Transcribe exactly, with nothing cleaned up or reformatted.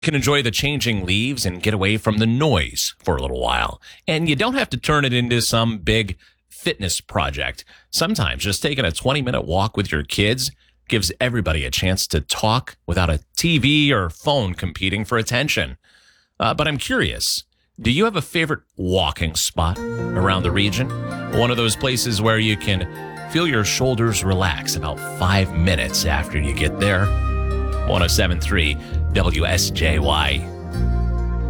can enjoy the changing leaves and get away from the noise for a little while. And you don't have to turn it into some big fitness project. Sometimes just taking a twenty minute walk with your kids gives everybody a chance to talk without a T V or phone competing for attention. Uh, but I'm curious, do you have a favorite walking spot around the region? One of those places where you can feel your shoulders relax about five minutes after you get there? one oh seven point three W S J Y.